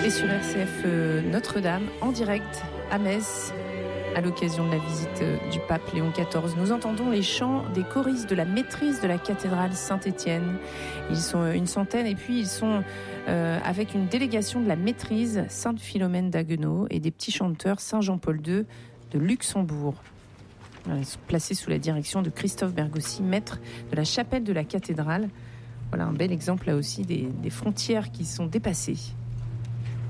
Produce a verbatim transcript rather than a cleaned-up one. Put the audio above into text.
Et sur R C F euh, Notre-Dame, en direct à Metz, à l'occasion de la visite euh, du pape Léon quatorze, nous entendons les chants des choristes de la maîtrise de la cathédrale Saint-Étienne. Ils sont euh, une centaine et puis ils sont euh, avec une délégation de la maîtrise Sainte-Philomène d'Haguenau et des petits chanteurs Saint-Jean-Paul deux de Luxembourg. Ils sont placés sous la direction de Christophe Bergossi, maître de la chapelle de la cathédrale. Voilà un bel exemple là aussi des, des frontières qui sont dépassées.